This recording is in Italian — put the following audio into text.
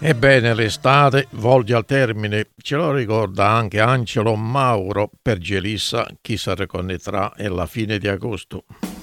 Ebbene, l'estate volge al termine, ce lo ricorda anche Angelo Mauro. Per Gelissa chi si riconnetterà è la fine di agosto.